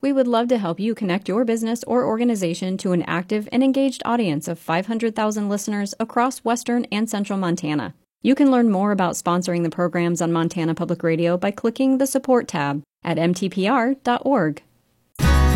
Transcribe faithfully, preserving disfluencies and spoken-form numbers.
We would love to help you connect your business or organization to an active and engaged audience of five hundred thousand listeners across western and central Montana. You can learn more about sponsoring the programs on Montana Public Radio by clicking the Support tab at m t p r dot org.